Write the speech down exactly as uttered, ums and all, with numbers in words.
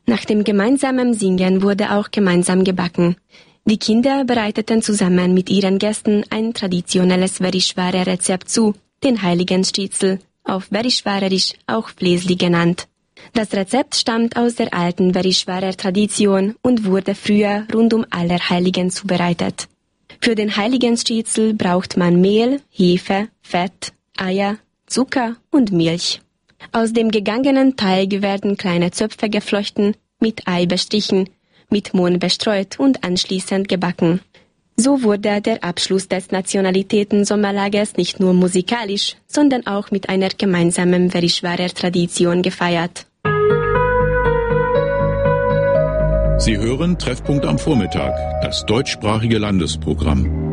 Nach dem gemeinsamen Singen wurde auch gemeinsam gebacken. Die Kinder bereiteten zusammen mit ihren Gästen ein traditionelles Verischvare-Rezept zu, den Heiligenstitzel, auf Verischvarerisch auch Fläsli genannt. Das Rezept stammt aus der alten Verischvarer-Tradition und wurde früher rund um Allerheiligen zubereitet. Für den Heiligenstitzel braucht man Mehl, Hefe, Fett, Eier, Zucker und Milch. Aus dem gegangenen Teig werden kleine Zöpfe geflochten, mit Ei bestrichen, mit Mohn bestreut und anschließend gebacken. So wurde der Abschluss des Nationalitäten-Sommerlagers nicht nur musikalisch, sondern auch mit einer gemeinsamen Verischvarer-Tradition gefeiert. Sie hören Treffpunkt am Vormittag, das deutschsprachige Landesprogramm.